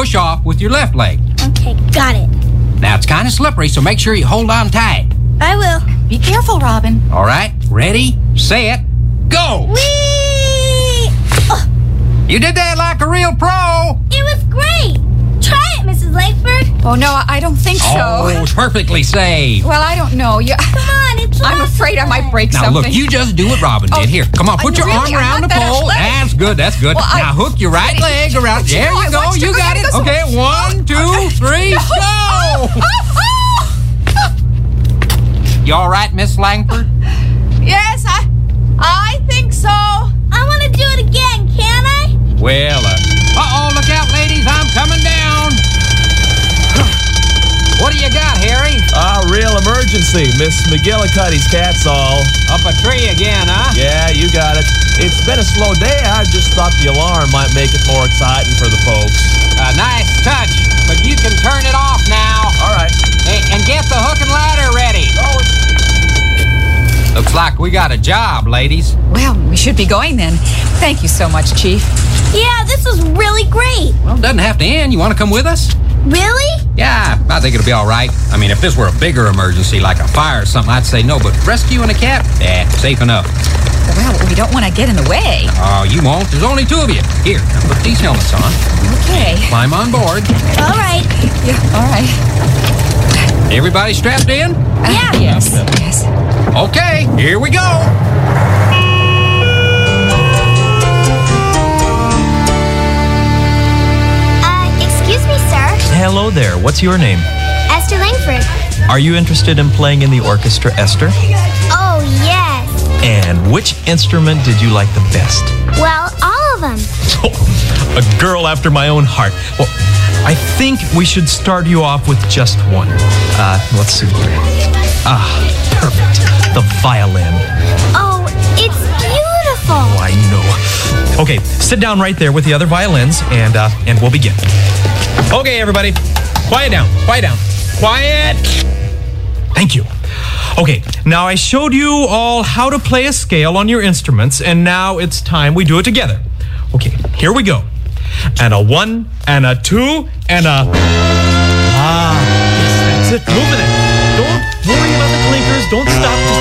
push off with your left leg. Okay, got it. Now, it's kind of slippery, so make sure you hold on tight. I will. Be careful, Robin. All right, ready, set, go! Whee! Oh, You did that like a real pro. it was great. Try it, Mrs. Langford. Oh, no, I don't think so. Oh, perfectly safe. Well, I don't know. Come on, it's I'm lots afraid I of might fun. break Now, something. look, you just do what Robin did. Here, come on, put your Really, arm I'm around the not that pole. athletic. That's good, that's good. Well, now, hook your right leg around. There I you go, want you you to got go it. this way. Okay, 1, 2, 3, go! You all right, Miss Langford? Yes, I think so. I want to do it again, can I? Well, uh-oh, look out, ladies, I'm coming down. What do you got, Harry? Real emergency. Miss McGillicuddy's cat's all. Up a tree again, huh? Yeah, you got it. It's been a slow day. I just thought the alarm might make it more exciting for the folks. Nice touch, but you can turn it off now. All right. And get the hook and ladder ready. Looks like we got a job, ladies. Well, we should be going then. Thank you so much, Chief. Yeah, this was really great. Well, it doesn't have to end. You want to come with us? Really? Yeah, I think it'll be all right. I mean, if this were a bigger emergency, like a fire or something, I'd say no, but rescuing a cat? Safe enough. Well, we don't want to get in the way. Oh, you won't. There's only 2 of you. Here, now put these helmets on. Okay. Climb on board. All right. Yeah, all right. Everybody strapped in? Yeah. Yes. Yes. Okay, here we go. Excuse me, sir. Hello there. What's your name? Esther Langford. Are you interested in playing in the orchestra, Esther? Oh, yes. And which instrument did you like the best? Well, all of them. A girl after my own heart. Well, I think we should start you off with just one. Let's see here. Perfect. The violin. Oh, it's beautiful. Oh, I know. Okay, sit down right there with the other violins, and we'll begin. Okay, everybody, quiet down. Quiet. Thank you. Okay, now I showed you all how to play a scale on your instruments, and now it's time we do it together. Okay, here we go. And a 1, and a 2, and a... Yes, that's it. Moving it. Don't worry about the clinkers. Don't stop. Just